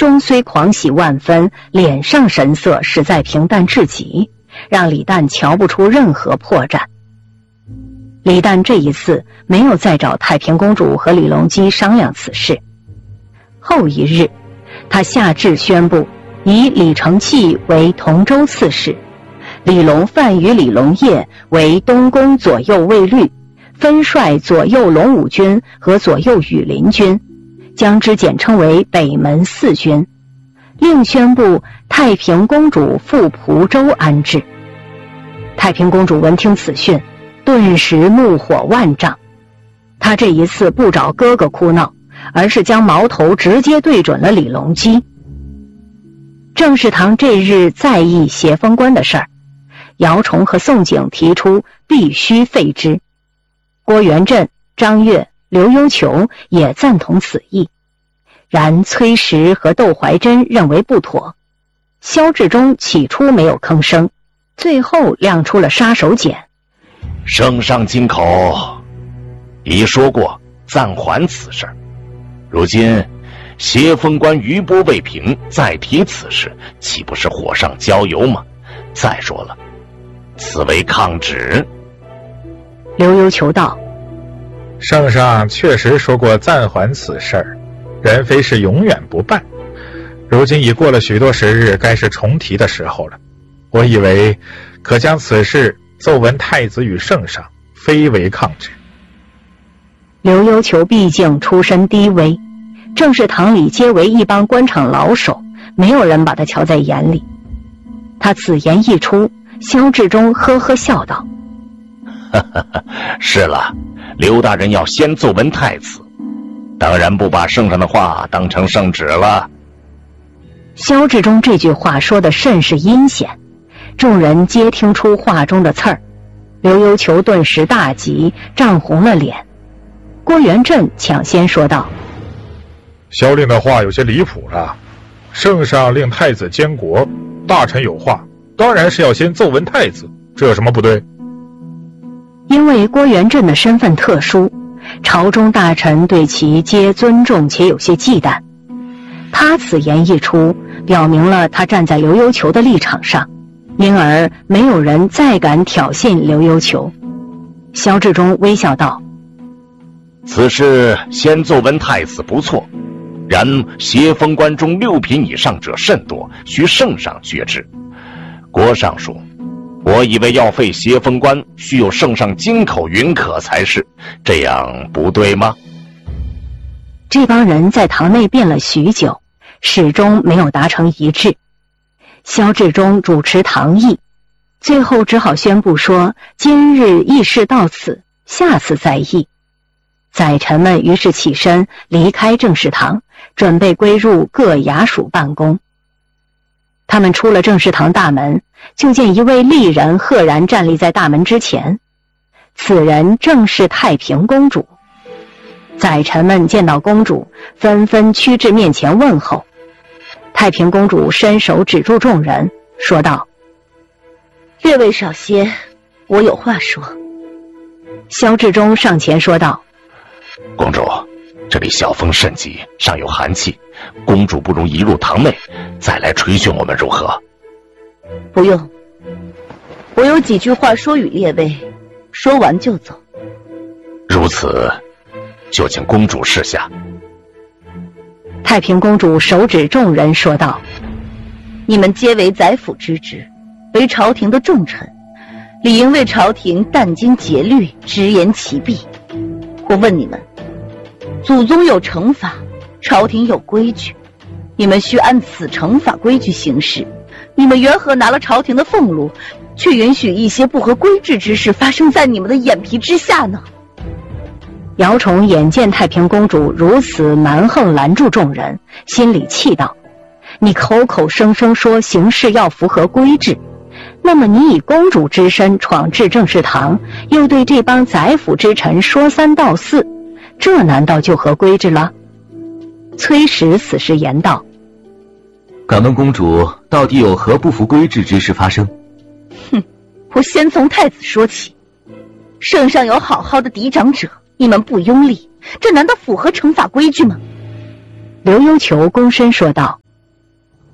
中虽狂喜万分，脸上神色实在平淡至极，让李旦瞧不出任何破绽。李旦这一次没有再找太平公主和李隆基商量此事。后一日，他下旨宣布，以李承器为同州刺史，李隆范与李隆业为东宫左右卫律，分率左右龙武军和左右羽林军，将之简称为北门四军，另宣布太平公主赴蒲州安置。太平公主闻听此讯，顿时怒火万丈。她这一次不找哥哥哭闹，而是将矛头直接对准了李隆基。正事堂这日再议协风关的事儿，姚崇和宋璟提出必须废之，郭元振、张悦、刘幽求也赞同此意，然崔实和窦怀珍认为不妥。萧志忠起初没有吭声，最后亮出了杀手锏。 圣上金口已说过暂缓此事，如今协风关余波未平，再提此事，岂不是火上浇油吗？再说了，此为抗旨。 刘幽求道： 圣上确实说过暂缓此事儿，人非是永远不办，如今已过了许多时日，该是重提的时候了。我以为可将此事奏闻太子与圣上，非为抗旨。 刘幽求毕竟出身低微，正事堂里皆为一帮官场老手，没有人把他瞧在眼里。他此言一出，萧志忠呵呵笑道： 是了，刘大人要先奏闻太子，当然不把圣上的话当成圣旨了。 萧志忠这句话说的甚是阴险，众人皆听出话中的刺儿。刘幽求顿时大急，涨红了脸。郭元振抢先说道： 萧令的话有些离谱了，圣上令太子监国，大臣有话当然是要先奏闻太子，这有什么不对？ 因为郭元振的身份特殊，朝中大臣对其皆尊重且有些忌惮。他此言一出，表明了他站在刘幽求的立场上，因而没有人再敢挑衅刘幽求。萧志忠微笑道： 此事先奏闻太子不错，然协风关中6品以上者甚多，需圣上决之。郭尚书，我以为要废协风关，需有圣上金口允可才是，这样不对吗？ 这帮人在堂内辩了许久，始终没有达成一致。萧志忠主持堂议，最后只好宣布说今日议事到此，下次再议。宰臣们于是起身离开正事堂，准备归入各衙署办公。他们出了正事堂大门，就见一位丽人赫然站立在大门之前，此人正是太平公主。宰臣们见到公主，纷纷趋至面前问候。太平公主伸手指住众人，说道： 列位少歇，我有话说。 萧志忠上前说道： 公主，这里小风甚急，尚有寒气，公主不如移入堂内，再来垂询我们如何？ 不用，我有几句话说与列位，说完就走。 如此，就请公主示下。 太平公主手指众人说道： 你们皆为宰辅之职，为朝廷的重臣，理应为朝廷殚精竭虑，直言其弊。我问你们，祖宗有惩罚，朝廷有规矩，你们需按此惩罚规矩行事。你们缘何拿了朝廷的俸禄，却允许一些不合规制之事发生在你们的眼皮之下呢？ 姚崇眼见太平公主如此蛮横拦住众人，心里气道：你口口声声说行事要符合规制，那么你以公主之身闯至正事堂，又对这帮宰辅之臣说三道四，这难道就合规制了？崔实此时言道： 敢问公主到底有何不符规制之事发生？ 我先从太子说起。圣上有好好的嫡长者，你们不拥立，这难道符合惩罚规矩吗？ 刘幽求躬身说道：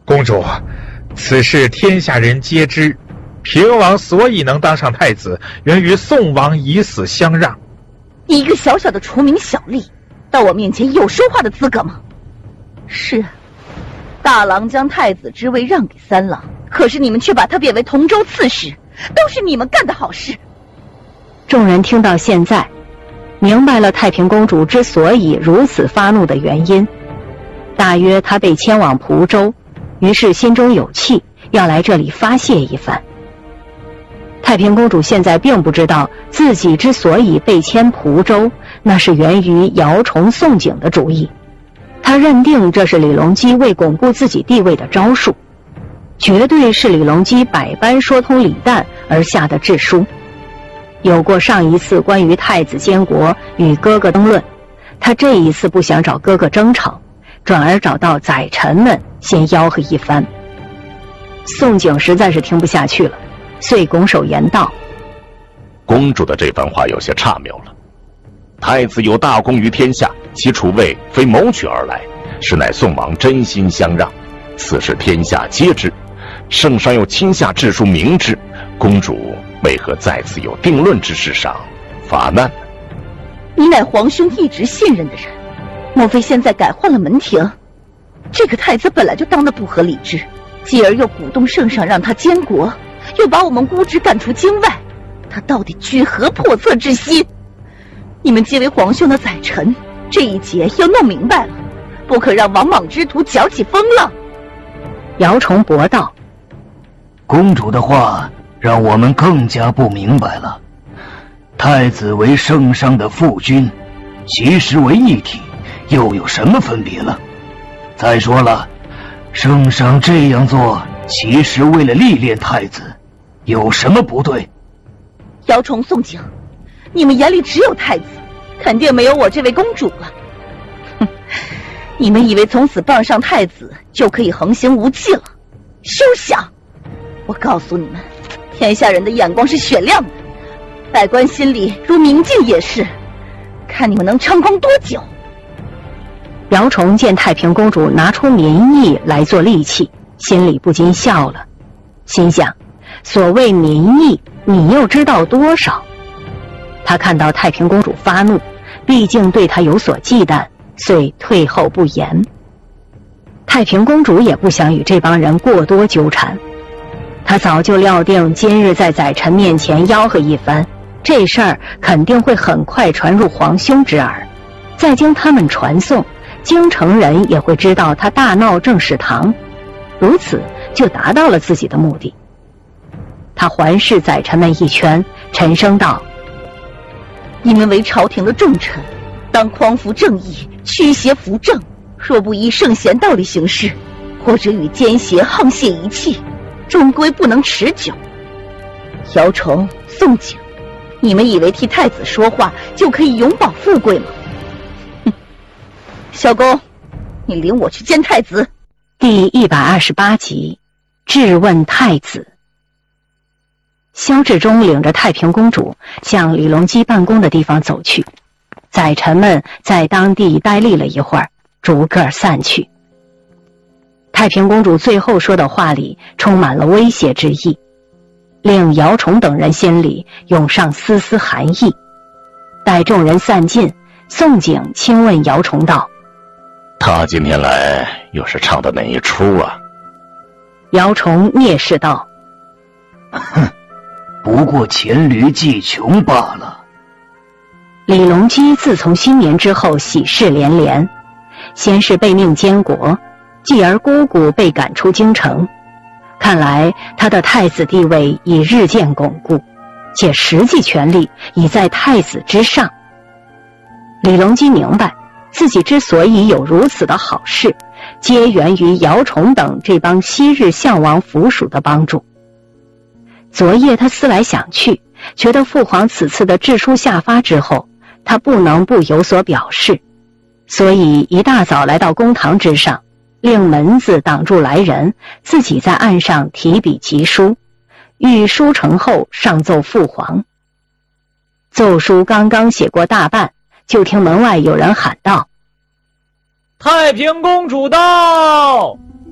公主，此事天下人皆知，平王所以能当上太子，源于宋王以死相让。 你一个小小的除名小吏，到我面前有说话的资格吗？是啊，大郎将太子之位让给三郎，可是你们却把他贬为同州刺史，都是你们干的好事。 众人听到现在，明白了太平公主之所以如此发怒的原因。大约她被迁往蒲州，于是心中有气，要来这里发泄一番。太平公主现在并不知道自己之所以被迁蒲州，那是源于姚崇、宋璟的主意。她认定这是李隆基为巩固自己地位的招数，绝对是李隆基百般说通李旦而下的制书。有过上一次关于太子监国与哥哥争论，他这一次不想找哥哥争吵，转而找到宰臣们先吆喝一番。宋璟实在是听不下去了，遂拱手言道： 公主的这番话有些差谬了。太子有大功于天下，其储位非谋取而来，实乃宋王真心相让，此事天下皆知。圣上又亲下制书明之，公主为何在此有定论之事上发难呢？ 你乃皇兄一直信任的人，莫非现在改换了门庭？这个太子本来就当得不合理智，继而又鼓动圣上让他监国，又把我们姑侄赶出京外，他到底居何叵测之心？你们皆为皇兄的宰臣，这一节要弄明白了，不可让王莽之徒搅起风浪。 姚崇博道： 公主的话让我们更加不明白了。太子为圣上的父君，其实为一体，又有什么分别了？再说了，圣上这样做其实为了历练太子，有什么不对？ 姚崇、宋璟，你们眼里只有太子，肯定没有我这位公主了。哼，你们以为从此傍上太子就可以横行无忌了？休想！我告诉你们，天下人的眼光是雪亮的，百官心里如明镜也是，看你们能成功多久。 姚崇见太平公主拿出民意来做利器，心里不禁笑了，心想：所谓民意，你又知道多少？他看到太平公主发怒，毕竟对他有所忌惮，遂退后不言。太平公主也不想与这帮人过多纠缠，她早就料定今日在宰臣面前吆喝一番，这事儿肯定会很快传入皇兄之耳，再经他们传颂，京城人也会知道他大闹正史堂，如此就达到了自己的目的。他环视宰臣们一圈，沉声道： 你们为朝廷的重臣，当匡扶正义，驱邪扶正，若不依圣贤道理行事，或者与奸邪沆瀣一气，终归不能持久。姚崇、宋璟，你们以为替太子说话就可以永保富贵吗？哼！小公，你领我去见太子。 第128集，质问太子。萧志忠领着太平公主向李隆基办公的地方走去，宰臣们在当地呆立了一会儿，逐个散去。太平公主最后说的话里充满了威胁之意，令姚崇等人心里涌上丝丝寒意。待众人散尽，宋璟轻问姚崇道： 他今天来又是唱的哪一出啊？ 姚崇蔑视道： 哼，不过黔驴技穷罢了。 李隆基自从新年之后喜事连连，先是被命监国，继而姑姑被赶出京城，看来他的太子地位已日渐巩固，且实际权力已在太子之上。李隆基明白自己之所以有如此的好事，皆源于姚崇等这帮昔日项王附属的帮助。昨夜他思来想去，觉得父皇此次的制书下发之后，他不能不有所表示，所以一大早来到公堂之上，令门子挡住来人，自己在案上提笔疾书，欲书成后上奏父皇。奏书刚刚写过大半，就听门外有人喊道： 太平公主到！